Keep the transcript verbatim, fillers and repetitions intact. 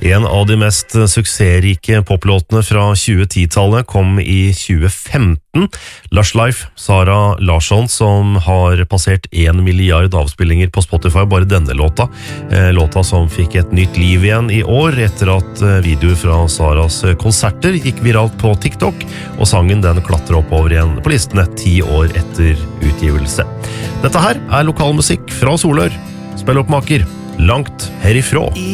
En av de mest suksessrike poplåtene fra tjue-ti-tallet kom i tjue femten. Lush Life, Sara Larsson, som har passert en milliard avspillinger på Spotify, bare denne låta. Låta som fikk et nytt liv igjen i år, etter at videoer fra Saras konserter gikk viralt på TikTok, og sangen den klatrer oppover igjen på listene ti år etter utgivelse. Dette her er lokalmusikk fra Solør. Spill opp maker, langt herifra.